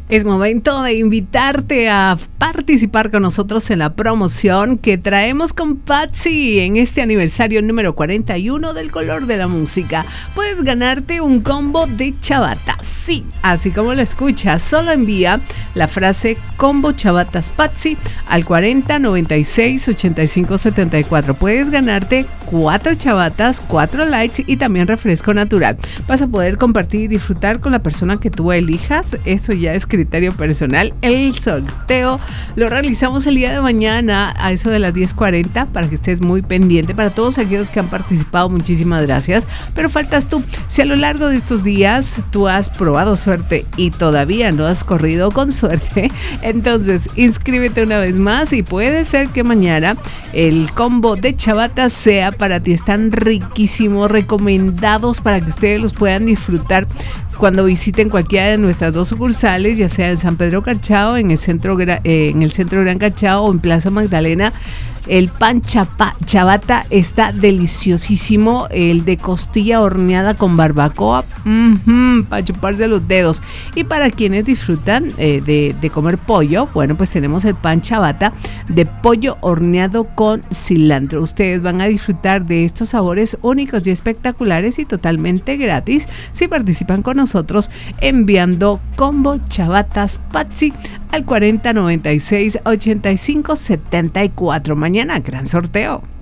Es momento de invitarte a participar con nosotros en la promoción que traemos con Patsy en este aniversario número 41 del Color de la Música. Puedes ganarte un combo de chabata. Sí, así como lo escuchas, solo envía la frase combo chabatas Patsy al 40 96 85 74. Puedes ganarte 4 chabatas, 4 lights y también refresco natural. Vas a poder compartir y disfrutar con la persona que tú elijas. Eso ya es criterio personal. El sorteo lo realizamos el día de mañana a eso de las 10:40 para que estés muy pendiente. Para todos aquellos que han participado, muchísimas gracias. Pero faltas tú. Si a lo largo de estos días tú has probado suerte y todavía no has corrido con suerte, entonces inscríbete una vez más y puede ser que mañana el combo de chabatas sea para ti. Están riquísimos, recomendados para que ustedes los puedan disfrutar cuando visiten cualquiera de nuestras 2 sucursales, ya sea en San Pedro Cachao, en el centro Gran Cachao o en Plaza Magdalena. El pan chabata está deliciosísimo. El de costilla horneada con barbacoa, para chuparse los dedos. Y para quienes disfrutan de comer pollo, bueno, pues tenemos el pan chabata de pollo horneado con cilantro. Ustedes van a disfrutar de estos sabores únicos y espectaculares y totalmente gratis si participan con nosotros enviando combo chabatas Patsy al 40 96 85 74. Mañana, gran sorteo.